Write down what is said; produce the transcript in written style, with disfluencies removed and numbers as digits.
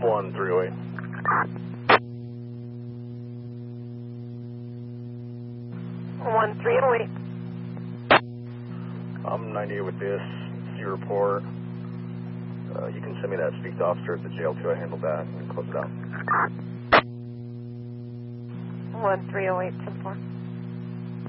1308. 1308. I'm 98 with this. See your report. You can send me that speak to officer at the jail too. I handled that and close it out. 1308, 10-4.